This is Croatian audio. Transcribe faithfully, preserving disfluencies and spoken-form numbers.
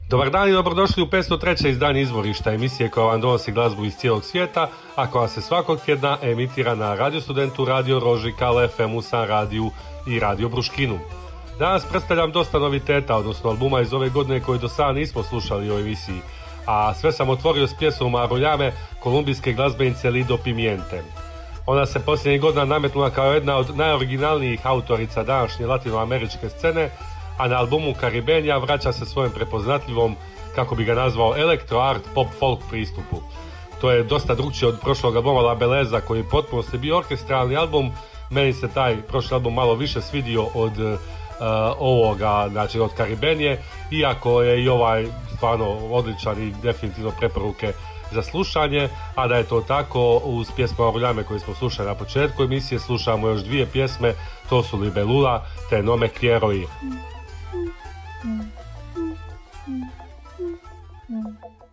Dobar dan i dobrodošli u petsto treće izdanje Izvorišta, emisije koja vam donosi glazbu iz cijelog svijeta, a koja se svakog tjedna emitira na Radio Studentu, Radio Rožikal, F M, San radiju i Radio Bruškinu. Danas predstavljam dosta noviteta, odnosno albuma iz ove godine koje do sada nismo slušali u emisiji, a sve sam otvorio s pjesmom Aroljame kolumbijske glazbenice Lido Pimiente. Ona se posljednjih godina nametnula kao jedna od najoriginalnijih autorica današnje latinoameričke scene, a na albumu Caribeña vraća se svojom prepoznatljivom, kako bi ga nazvao, elektro, art, pop, folk pristupu. To je dosta drugčije od prošlog albuma La Beleza, koji je potpuno se bio orkestralni album. Meni se taj prošli album malo više svidio od uh, ovoga, znači od Caribeñe, iako je i ovaj stvarno odličan i definitivno preporuke za slušanje, a da je to tako, uz pjesmu Aroljame koju smo slušali na početku emisije, slušamo još dvije pjesme, to su Libelula te No me quiero ir.